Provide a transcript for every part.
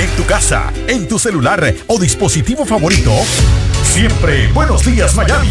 en tu casa, en tu celular o dispositivo favorito, siempre Buenos Días Miami.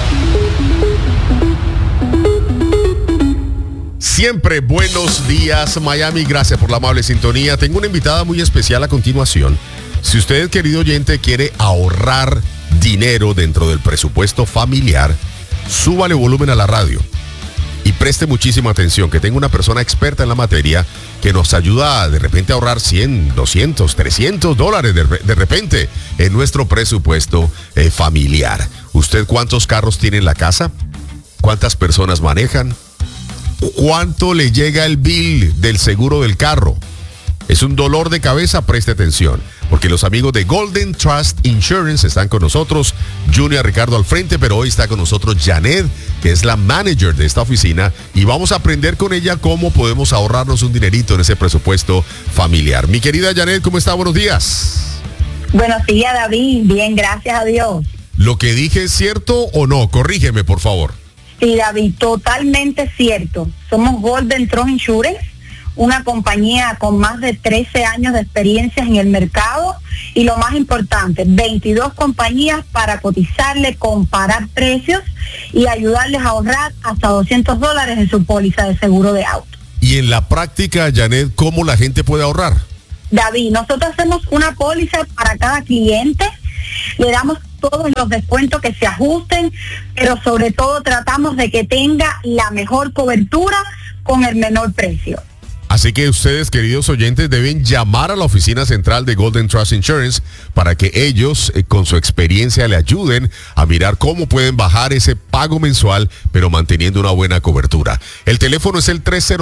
Siempre Buenos Días Miami, gracias por la amable sintonía. Tengo una invitada muy especial a continuación. Si usted, querido oyente, quiere ahorrar dinero dentro del presupuesto familiar, súbale volumen a la radio y preste muchísima atención, que tengo una persona experta en la materia que nos ayuda de repente a ahorrar 100, 200, 300 dólares de repente en nuestro presupuesto familiar. ¿Usted cuántos carros tiene en la casa? ¿Cuántas personas manejan? ¿Cuánto le llega el bill del seguro del carro? Es un dolor de cabeza, preste atención, porque los amigos de Golden Trust Insurance están con nosotros. Junior Ricardo al frente, pero hoy está con nosotros Janet, que es la manager de esta oficina, y vamos a aprender con ella cómo podemos ahorrarnos un dinerito en ese presupuesto familiar. Mi querida Janet, ¿cómo está? Buenos días. Buenos días, David. Bien, gracias a Dios. ¿Lo que dije es cierto o no? Corrígeme, por favor. Sí, David, totalmente cierto. Somos Golden Trust Insurance, una compañía con más de 13 años de experiencia en el mercado y lo más importante, 22 compañías para cotizarle, comparar precios y ayudarles a ahorrar hasta $200 en su póliza de seguro de auto. Y en la práctica, Janet, ¿cómo la gente puede ahorrar? David, nosotros hacemos una póliza para cada cliente, le damos todos los descuentos que se ajusten, pero sobre todo tratamos de que tenga la mejor cobertura con el menor precio. Así que ustedes, queridos oyentes, deben llamar a la oficina central de Golden Trust Insurance para que ellos, con su experiencia, le ayuden a mirar cómo pueden bajar ese pago mensual, pero manteniendo una buena cobertura. El teléfono es el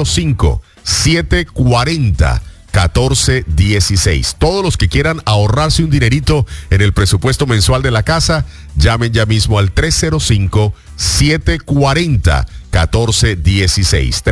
305-740-1416. Todos los que quieran ahorrarse un dinerito en el presupuesto mensual de la casa, llamen ya mismo al 305-740-1416.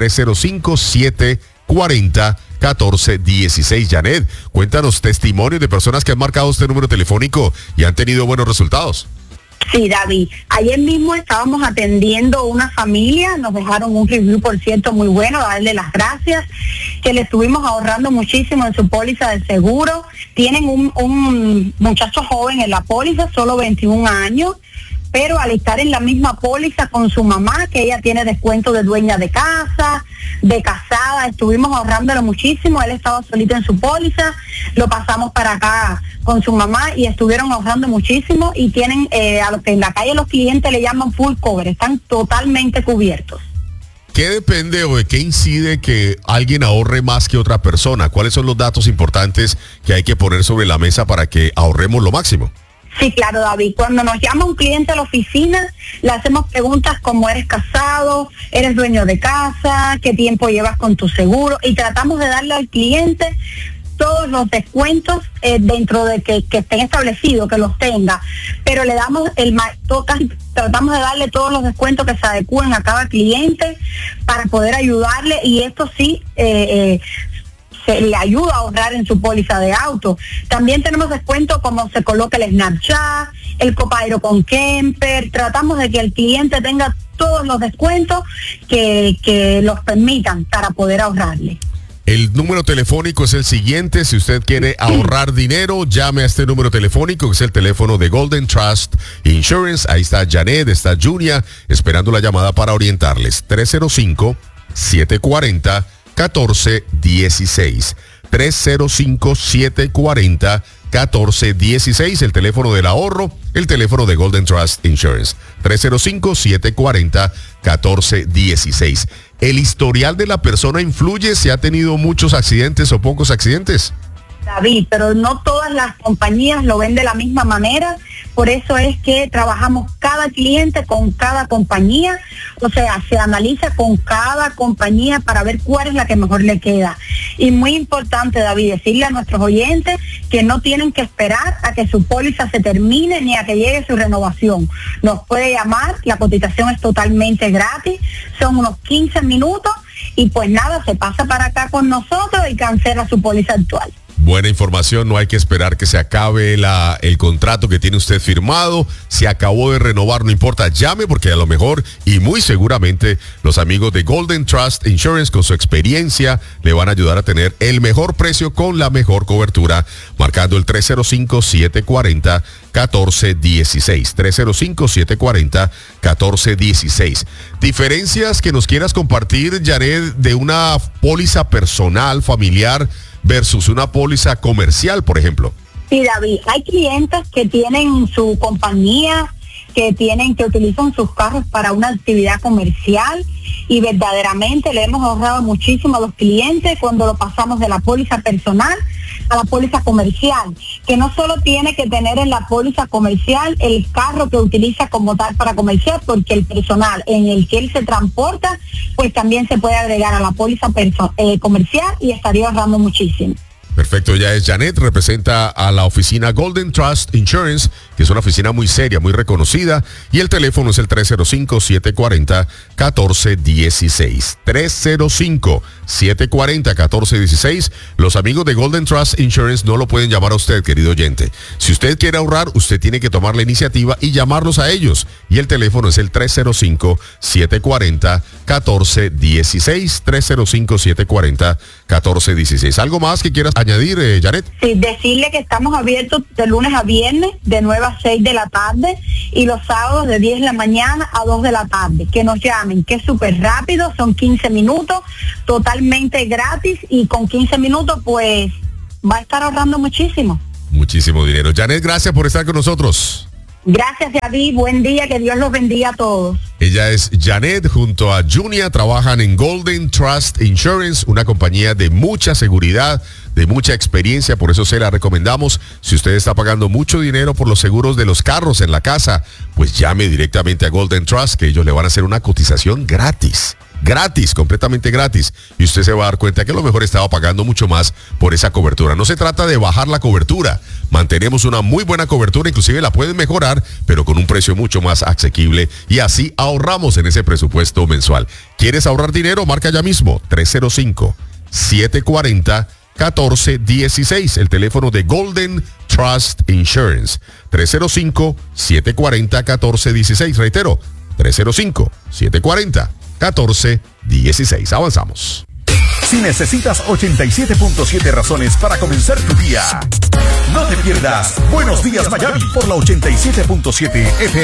305-740-1416. Janet, cuéntanos testimonios de personas que han marcado este número telefónico y han tenido buenos resultados. Sí, David. Ayer mismo estábamos atendiendo una familia, nos dejaron un review, por cierto, muy bueno, darle las gracias, que le estuvimos ahorrando muchísimo en su póliza de seguro. Tienen un muchacho joven en la póliza, solo 21 años, pero al estar en la misma póliza con su mamá, que ella tiene descuento de dueña de casa, de casada, estuvimos ahorrándolo muchísimo. Él estaba solito en su póliza, lo pasamos para acá con su mamá y estuvieron ahorrando muchísimo y tienen a lo que en la calle los clientes le llaman full cover, están totalmente cubiertos. ¿Qué depende o de qué incide que alguien ahorre más que otra persona? ¿Cuáles son los datos importantes que hay que poner sobre la mesa para que ahorremos lo máximo? Sí, claro, David. Cuando nos llama un cliente a la oficina, le hacemos preguntas como ¿eres casado? ¿Eres dueño de casa? ¿Qué tiempo llevas con tu seguro? Y tratamos de darle al cliente todos los descuentos dentro de que estén establecidos, que los tenga. Pero le damos tratamos de darle todos los descuentos que se adecúen a cada cliente para poder ayudarle, y esto sí se le ayuda a ahorrar en su póliza de auto. También tenemos descuentos como se coloca el Snapchat, el Copairo con Kemper. Tratamos de que el cliente tenga todos los descuentos que los permitan para poder ahorrarle. El número telefónico es el siguiente. Si usted quiere ahorrar dinero, llame a este número telefónico, que es el teléfono de Golden Trust Insurance. Ahí está Janet, está Junia, esperando la llamada para orientarles. 305-740-1416. 305-740-1416, el teléfono del ahorro, el teléfono de Golden Trust Insurance. 305-740-1416. ¿El historial de la persona influye si ha tenido muchos accidentes o pocos accidentes? David, pero no todas las compañías lo ven de la misma manera. Por eso es que trabajamos cada cliente con cada compañía, o sea, se analiza con cada compañía para ver cuál es la que mejor le queda. Y muy importante, David, decirle a nuestros oyentes que no tienen que esperar a que su póliza se termine ni a que llegue su renovación. Nos puede llamar, la cotización es totalmente gratis, son unos 15 minutos y pues nada, se pasa para acá con nosotros y cancela su póliza actual. Buena información, no hay que esperar que se acabe el contrato que tiene usted firmado. Se acabó de renovar, no importa, llame porque a lo mejor y muy seguramente los amigos de Golden Trust Insurance con su experiencia le van a ayudar a tener el mejor precio con la mejor cobertura, marcando el 305-740-1416. 305-740-1416. Diferencias que nos quieras compartir, Janet, de una póliza personal, familiar, versus una póliza comercial, por ejemplo. Sí, David, hay clientes que tienen su compañía, que utilizan sus carros para una actividad comercial y verdaderamente le hemos ahorrado muchísimo a los clientes cuando lo pasamos de la póliza personal a la póliza comercial, que no solo tiene que tener en la póliza comercial el carro que utiliza como tal para comercial, porque el personal en el que él se transporta, pues también se puede agregar a la póliza comercial y estaría ahorrando muchísimo. Perfecto, ya es Janet, representa a la oficina Golden Trust Insurance, que es una oficina muy seria, muy reconocida, y el teléfono es el 305-740-1416. 305-740-1416. Los amigos de Golden Trust Insurance no lo pueden llamar a usted, querido oyente. Si usted quiere ahorrar, usted tiene que tomar la iniciativa y llamarlos a ellos. Y el teléfono es el 305-740-1416. 305-740-1416. ¿Algo más que quieras añadir, Janet? Sí, decirle que estamos abiertos de lunes a viernes de 9 a 6 de la tarde y los sábados de 10 de la mañana a 2 de la tarde. Que nos llamen, que es súper rápido, son 15 minutos, totalmente gratis y con 15 minutos pues va a estar ahorrando muchísimo. Muchísimo dinero. Janet, gracias por estar con nosotros. Gracias, David. Buen día, que Dios los bendiga a todos. Ella es Janet, junto a Junia, trabajan en Golden Trust Insurance, una compañía de mucha seguridad, de mucha experiencia, por eso se la recomendamos. Si usted está pagando mucho dinero por los seguros de los carros en la casa, pues llame directamente a Golden Trust, que ellos le van a hacer una cotización gratis. Gratis, completamente gratis. Y usted se va a dar cuenta que a lo mejor estaba pagando mucho más por esa cobertura. No se trata de bajar la cobertura. Mantenemos una muy buena cobertura, inclusive la pueden mejorar, pero con un precio mucho más asequible y así ahorramos en ese presupuesto mensual. ¿Quieres ahorrar dinero? Marca ya mismo 305-740-1416, el teléfono de Golden Trust Insurance. 305-740-1416. Reitero, 305-740-1416. Avanzamos. Si necesitas 87.7 razones para comenzar tu día, no te pierdas Buenos Días Miami por la 87.7 FM.